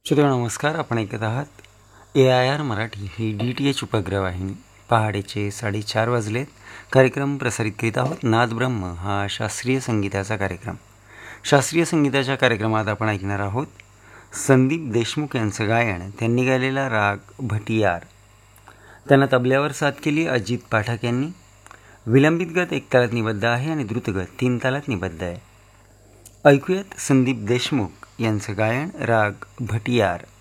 श्रोते नमस्कार. आपण ऐकत आहात AIR मराठी ही DTH उपग्रहवाहिनी. पहाडेचे 4:30 वाजलेत. कार्यक्रम प्रसारित करीत आहोत नाद ब्रह्म हा शास्त्रीय संगीताचा कार्यक्रम. शास्त्रीय संगीताच्या कार्यक्रमात आपण ऐकणार आहोत संदीप देशमुख यांचं गायन. त्यांनी गायलेला राग भटियार. त्यांना तबल्यावर साथ केली अजित पाठक यांनी. विलंबित गत 1 तालात निबद्ध आहे आणि द्रुतगत 3 तालात निबद्ध आहे. ऐकूयात संदीप देशमुख यांचं गायन राग भटियार.